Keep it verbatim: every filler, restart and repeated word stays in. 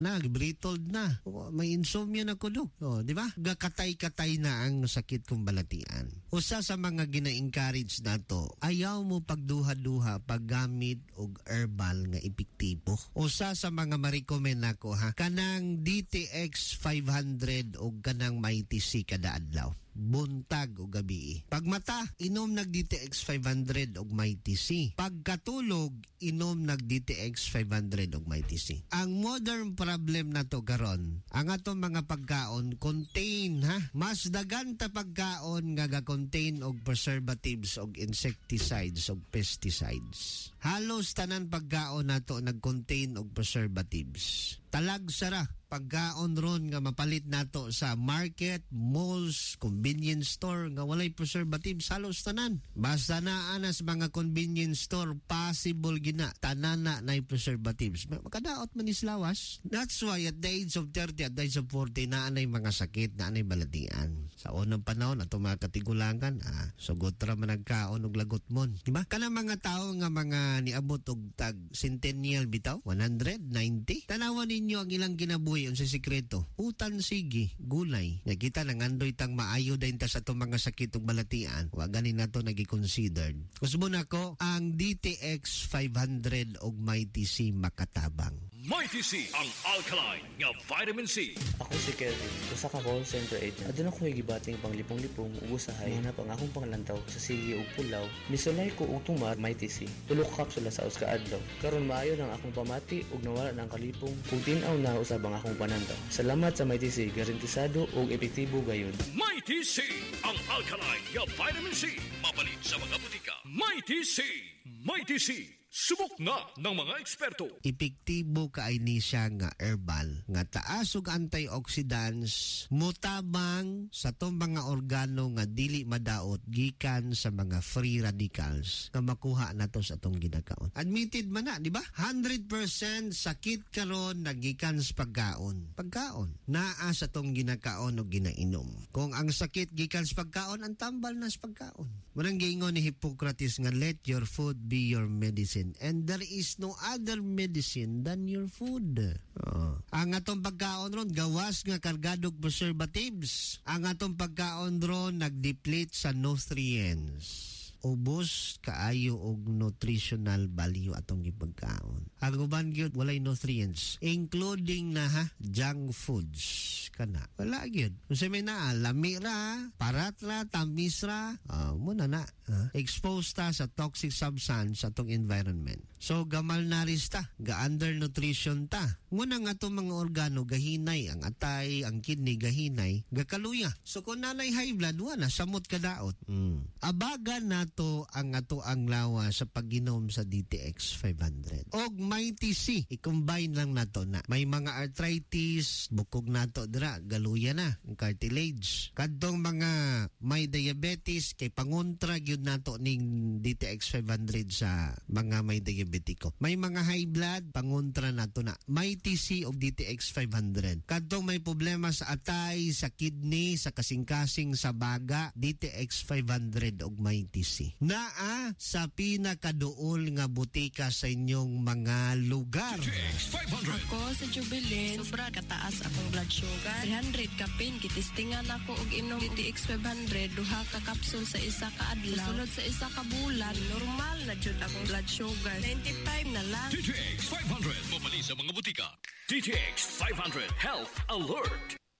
na, brittled na. O, may insomnia na kuno. O, di ba? Gakatay-katay na ang sakit kong balatian. Usa sa mga gina-encourage nato, ayaw mo pagduha-duha paggamit og herbal nga epektibo. Usa sa mga ma-recommend nako ha, kanang D T X five hundred og kanang Mighty C kada adlaw. Buntag o gabi. Pagmata, inom nag D T X five hundred og Mighty C. Pagkatulog, inom nag D T X five hundred og Mighty C. Ang modern problem na to karon, ang atong mga pagkaon contain ha, mas dagan ta pagkaon nga ga-contain og preservatives og insecticides og pesticides. Halos tanan pagkaon nato nag-contain og preservatives. Talag sara pagkaon ron nga mapalit nato sa market, malls, convenience store nga walay preservatives, halos tanan. Basta naa na sa mga convenience store, possible gina tanana na preservatives. Makadaot man islawas. That's why at the age of thirty, at the age of forty, naanay mga sakit, naanay balatian. Sa unang panahon, ato mga katigulangan, ah, sugot ra man nagkaon og lagot mon. Diba? Kana mga tao nga mga niabot og tag centennial bitaw, one hundred ninety. Tanawan ninyo ang ilang kinabuhi sa sikreto. Utan sige, gulay. Nakita nang andoy tang maayo din ta sa itong mga sakit ug balatian. Wa ganin nato nagi-considered. Kusmo nako ang D T X five hundred og Mighty C makatabang. Mighty C, ang alkaline nga vitamin C. Ako si Kelvin, usa ka call center agent. Adun ako higibating panglipong-lipong ug usahay na pang akong panglantaw sa sige ug pulaw. Misulay ko og tumar Mighty C. Tulo ka kapsula sa uska adlaw. Karon maayo nang akong pamati ug nawala nang kalipong. Kung tin-aw na usab ang akong panantaw. Salamat sa Mighty C, garantisado ug epektibo gayud. Mighty C, ang alkaline nga vitamin C. Mapalit sa mga butika. Mighty C, Mighty C. Subok na ng mga eksperto. Epektibo kaay ni siya nga herbal nga taas og antioxidants, mutabang sa tong mga organo nga dili madaot gikan sa mga free radicals nga makuha nato sa atong ginakaon. Admitted man na, di ba? one hundred percent sakit karon nagikan sa pagkaon. Pagkaon naa sa tong ginakaon o ginainom. Kung ang sakit gikan sa pagkaon, ang tambal na sa pagkaon. Munang giingon ni Hippocrates nga let your food be your medicine. And there is no other medicine than your food. Oh. Ang atong pagkaon ron, gawas nga kargadog preservatives. Ang atong pagkaon ron, nag-deplete sa nutrients. Ubos kaayo og nutritional value atong gipagkaon. Ang uban gyud walay nutrients, including na ha junk foods kana. Wala gyud. Unsa may naa lami ra, parat ra, tamis ra, uh, mo na na. Uh, exposed ta sa toxic substance sa atong environment. So gamal na rista, ga-undernutrition ta. Muna nga itong mga organo gahinay, ang atay, ang kidney gahinay, gakaluya. So kung nanay high blood, wala, samot kadaot. Mm. Abaga nato ang ato ang lawa sa pag-inom sa D T X five hundred. Og Mighty C, i-combine lang nato na. May mga arthritis, bukog nato dira, galuya na, ang cartilage. Kadtong mga may diabetes, kay pangontra gyud nato ning D T X five hundred sa mga may diabetiko. May mga high blood, pangontra nato na. Mighty C of D T X five hundred. Kadtong may problema sa atay, sa kidney, sa kasing-kasing, sa baga, D T X five hundred og Mighty C. Naa sa pinakaduol nga butika sa inyong mga lugar. D T X five hundred. Ako sa Jubilin, sobra kataas akong blood sugar. three hundred kapin, kitistingan ako og inom D T X five hundred, duha ka kapsul sa isa ka adlaw. Sunod sa isa ka bulan, normal na jud akong blood sugar. ninety-five na lang. D T X five hundred. Mabali sa mga butika. D T X five hundred Health Alert.